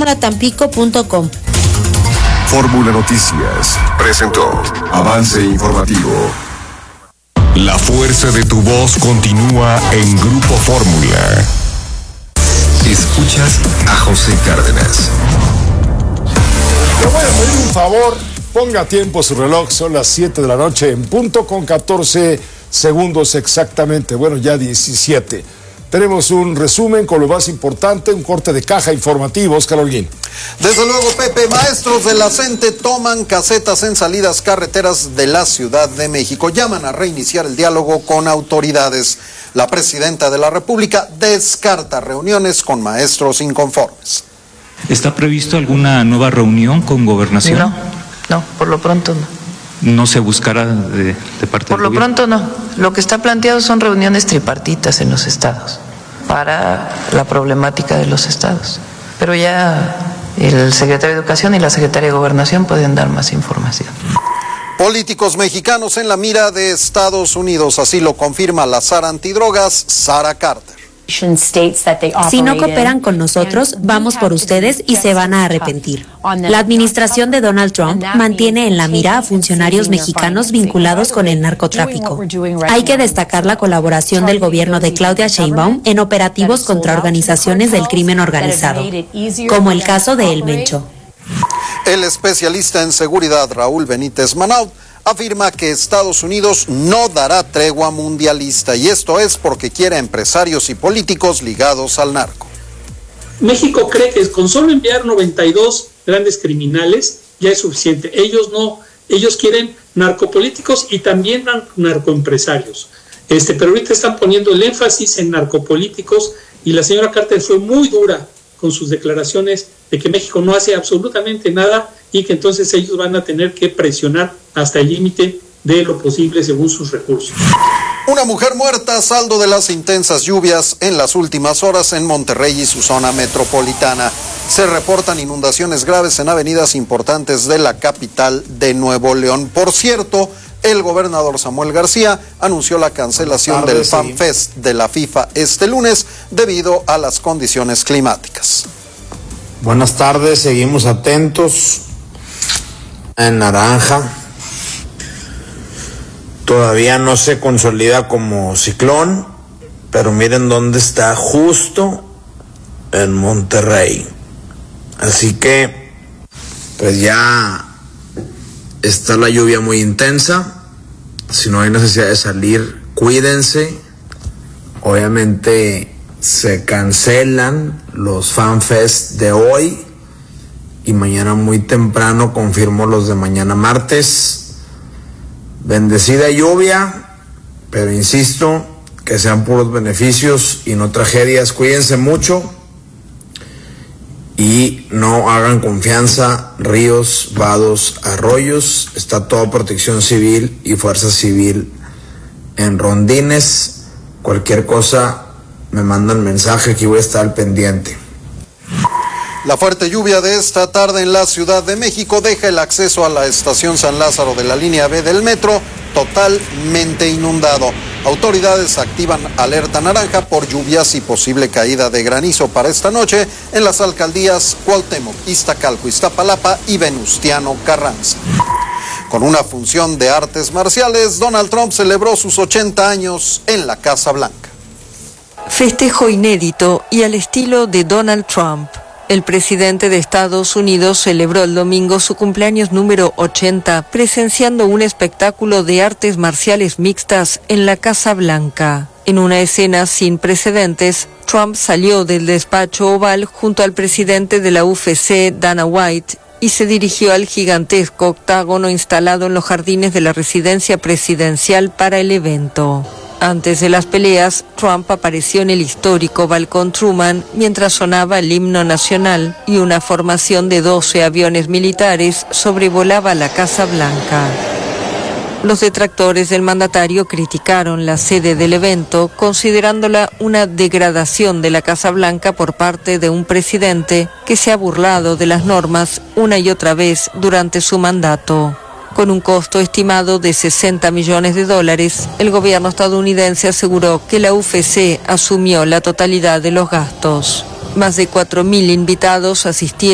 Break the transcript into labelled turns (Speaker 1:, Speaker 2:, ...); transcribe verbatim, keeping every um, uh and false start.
Speaker 1: fórmula tampico punto com.
Speaker 2: Fórmula Noticias presentó Avance Informativo. La fuerza de tu voz continúa en Grupo Fórmula. Escuchas a José Cárdenas.
Speaker 3: Le voy a pedir un favor, ponga tiempo su reloj, son las siete de la noche en punto con catorce segundos exactamente, bueno ya diecisiete. Tenemos un resumen con lo más importante, un corte de caja informativo, Oscar Holguín.
Speaker 4: Desde luego, Pepe, maestros de la CENTE toman casetas en salidas carreteras de la Ciudad de México. Llaman a reiniciar el diálogo con autoridades. La presidenta de la República descarta reuniones con maestros inconformes.
Speaker 5: ¿Está previsto alguna nueva reunión con Gobernación?
Speaker 6: No, no, por lo pronto no.
Speaker 5: ¿No se buscará de, de parte
Speaker 6: Por
Speaker 5: del
Speaker 6: lo
Speaker 5: gobierno?
Speaker 6: pronto no. Lo que está planteado son reuniones tripartitas en los estados para la problemática de los estados. Pero ya el secretario de Educación y la secretaria de Gobernación pueden dar más información.
Speaker 4: Políticos mexicanos en la mira de Estados Unidos, así lo confirma la Sara Antidrogas, Sara Carter.
Speaker 1: Si no cooperan con nosotros, vamos por ustedes y se van a arrepentir. La administración de Donald Trump mantiene en la mira a funcionarios mexicanos vinculados con el narcotráfico. Hay que destacar la colaboración del gobierno de Claudia Sheinbaum en operativos contra organizaciones del crimen organizado, como el caso de El Mencho.
Speaker 4: El especialista en seguridad Raúl Benítez Manaut afirma que Estados Unidos no dará tregua mundialista, y esto es porque quiere empresarios y políticos ligados al narco.
Speaker 7: México cree que con solo enviar noventa y dos grandes criminales ya es suficiente. Ellos no, ellos quieren narcopolíticos y también narcoempresarios. Este, pero ahorita están poniendo el énfasis en narcopolíticos, y la señora Carter fue muy dura con sus declaraciones de que México no hace absolutamente nada y que entonces ellos van a tener que presionar hasta el límite de lo posible según sus recursos.
Speaker 4: Una mujer muerta a saldo de las intensas lluvias en las últimas horas en Monterrey y su zona metropolitana. Se reportan inundaciones graves en avenidas importantes de la capital de Nuevo León. Por cierto, el gobernador Samuel García anunció la cancelación del Fan Fest de la FIFA este lunes debido a las condiciones climáticas.
Speaker 8: Buenas tardes, seguimos atentos. En naranja. Todavía no se consolida como ciclón, pero miren dónde está, justo en Monterrey. Así que, pues ya está la lluvia muy intensa. Si no hay necesidad de salir, cuídense. Obviamente se cancelan los FanFest de hoy y mañana muy temprano confirmo los de mañana martes. Bendecida lluvia, pero insisto, que sean puros beneficios y no tragedias. Cuídense mucho y no hagan confianza ríos, vados, arroyos. Está toda Protección Civil y Fuerza Civil en rondines. Cualquier cosa me mandan mensaje, aquí voy a estar al pendiente.
Speaker 4: La fuerte lluvia de esta tarde en la Ciudad de México deja el acceso a la estación San Lázaro de la línea B del metro totalmente inundado. Autoridades activan alerta naranja por lluvias y posible caída de granizo para esta noche en las alcaldías Cuauhtémoc, Iztacalco, Iztapalapa y Venustiano Carranza. Con una función de artes marciales, Donald Trump celebró sus ochenta años en la Casa Blanca.
Speaker 9: Festejo inédito y al estilo de Donald Trump. El presidente de Estados Unidos celebró el domingo su cumpleaños número ochenta, presenciando un espectáculo de artes marciales mixtas en la Casa Blanca. En una escena sin precedentes, Trump salió del despacho oval junto al presidente de la U F C, Dana White, y se dirigió al gigantesco octágono instalado en los jardines de la residencia presidencial para el evento. Antes de las peleas, Trump apareció en el histórico balcón Truman mientras sonaba el himno nacional y una formación de doce aviones militares sobrevolaba la Casa Blanca. Los detractores del mandatario criticaron la sede del evento, considerándola una degradación de la Casa Blanca por parte de un presidente que se ha burlado de las normas una y otra vez durante su mandato. Con un costo estimado de sesenta millones de dólares, el gobierno estadounidense aseguró que la U F C asumió la totalidad de los gastos. Más de cuatro mil invitados asistieron